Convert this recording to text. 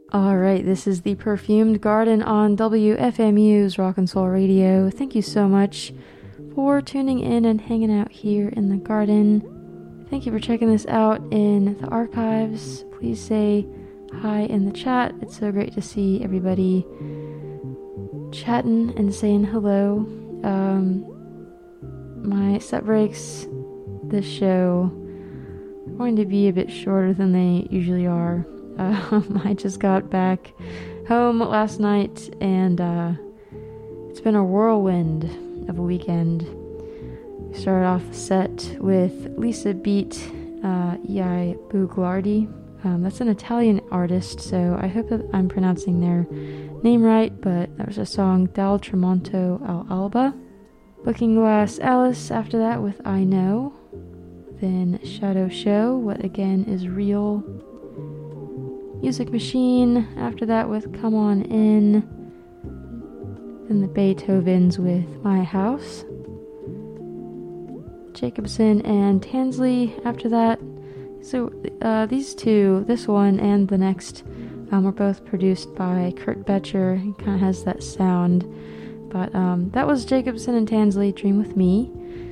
Alright, this is the Perfumed Garden on WFMU's Rock and Soul Radio. Thank you so much for tuning in and hanging out here in the garden. Thank you for checking this out in the archives. Please say hi in the chat. It's so great to see everybody chatting and saying hello. My set breaks this show are going to be a bit shorter than they usually are. I just got back home last night, and it's been a whirlwind of a weekend. We started off the set with Lisa Beat, E.I. Bugilardi. That's an Italian artist, so I hope that I'm pronouncing their name right, but that was a song Dal Tramonto al Alba. Looking Glass Alice after that with I Know. Then Shadow Show, What Again Is Real. Music Machine after that with Come On In. Then the Beethovens with My House. Jacobson and Tansley after that. So these two, this one and the next, were both produced by Kurt Betcher. It kind of has that sound. But that was Jacobson and Tansley, Dream With Me.